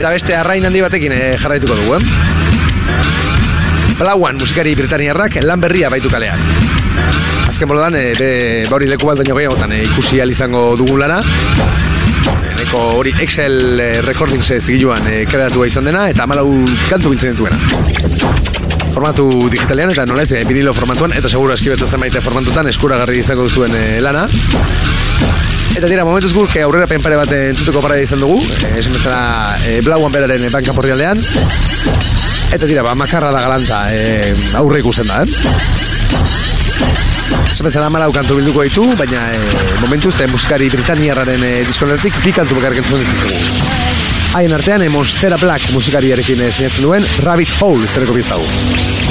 Eta beste arrain handi batekin jarraituko dugu, Blauan musikari britaniarrak lan berria baitu kalean. Azken bolodan, hori leku bat baino gehiagotan ikusi izango dugun lana. Hori Excel Recordings zigiluan kreatua izan dena, eta 14 kantu biltzen dituena. Formatu digitalean eta nolaz, vinilo formatuan, eta seguro eskibetza zenbait formatutan eskuragarri izango duzuen lana. Eta dira, momentuz guk aurrera pare bat entzuteko parada izan dugu, esan bezala Blauan beraren banka porrialdean. Eta dira, makarra da galanta aurre ikusten da, Esan bezala 14 kantu bilduko ditu, baina momentuz musikari britaniarraren diskonetik 2 kantu bakarrik entzuten ditugu. Haien artean Monstera Black musikariarekin sinatzen duen Rabbit Hole zereko bizagu.